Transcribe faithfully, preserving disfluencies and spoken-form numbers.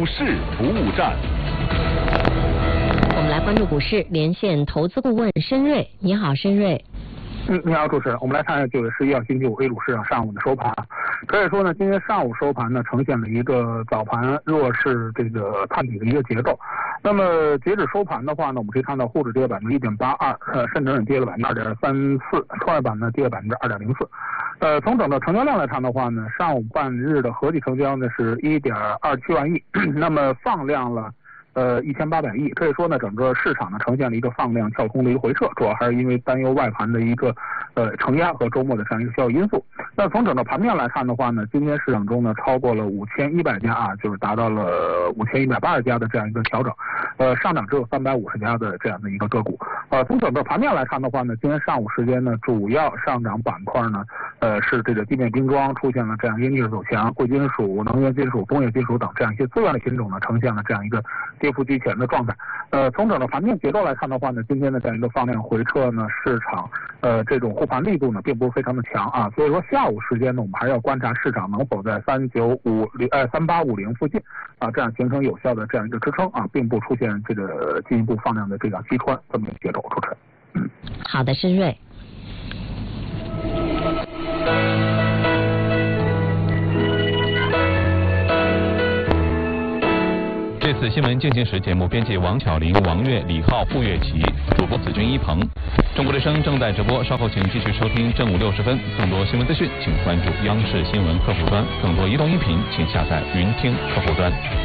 市服务站。 我们来关注股市，连线投资顾问申瑞。你好，申瑞。 嗯，你好，主持人。我们来看九月十一号星期五 A 股市场上午的收盘。可以说呢，今天上午收盘呢，呈现了一个早盘弱势这个探底的一个结构。那么截止收盘的话呢，我们可以看到沪指跌了百分之一点八二，呃，深成指跌了百分之二点三四，创业板呢跌了百分之二点零四。呃，从整个成交量来看的话呢，上午半日的合计成交呢是一点二七万亿，那么放量了。呃，一千八百亿，可以说呢，整个市场呢呈现了一个放量跳空的一个回撤，主要还是因为担忧外盘的一个呃承压和周末的这样一个消息因素。那从整个盘面来看的话呢，今天市场中呢超过了五千一百家啊，就是达到了五千一百八十家的这样一个调整，呃，上涨只有三百五十家的这样的一个个股。呃，从整个盘面来看的话呢，今天上午时间呢，主要上涨板块呢，呃，是这个地面精装出现了这样一个逆势走强，贵金属、能源金属、工业金属等这样一些资源的品种呢，呈现了这样一个跌幅居前的状态。呃，从整个盘面结构来看的话呢，今天的这样一个放量回撤呢，市场呃这种护盘力度呢，并不是非常的强啊，所以说下午时间呢，我们还要观察市场能否在三九五零呃三八五零附近啊，这样形成有效的这样一个支撑啊，并不出现这个进一步放量的这样击穿这么一个结构。主持人，嗯， 好的，申瑞。 这次新闻进行时节目编辑王巧玲、王悦、李浩、傅月琪，主播子君一鹏。中国之声正在直播，稍后请继续收听正午六十分。更多新闻资讯，请关注央视新闻客户端。更多移动音频，请下载云听客户端。